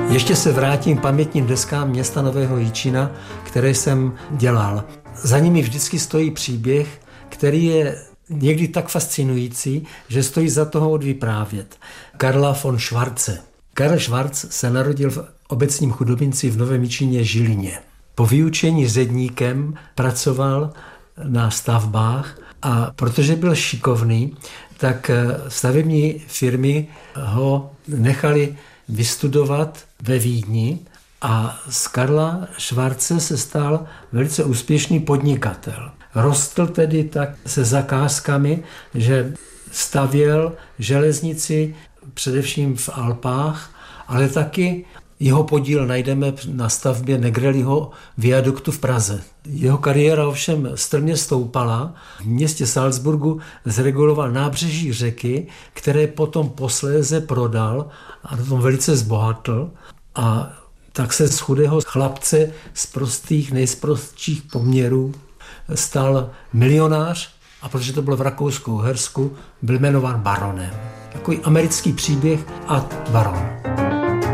Ještě se vrátím k pamětním deskám města Nového Jičína, které jsem dělal. Za nimi vždycky stojí příběh, který je někdy tak fascinující, že stojí za toho odvyprávět. Karla von Schwarze. Karl Schwarz se narodil v obecním chudobinci v Novém Jičíně Žilině. Po vyučení zedníkem pracoval na stavbách a protože byl šikovný, tak stavební firmy ho nechali vystudovat ve Vídni a z Karla Schwarze se stal velice úspěšný podnikatel. Rostl tedy tak se zakázkami, že stavěl železnici především v Alpách, ale taky jeho podíl najdeme na stavbě Negrelliho viaduktu v Praze. Jeho kariéra ovšem strmě stoupala. V městě Salzburgu zreguloval nábřeží řeky, které potom posléze prodal a na tom velice zbohatl. A tak se z chudého chlapce z prostých, nejprostších poměrů stal milionář a protože to bylo v Rakousku-Uhersku, byl jmenován baronem. Takový americký příběh a baron.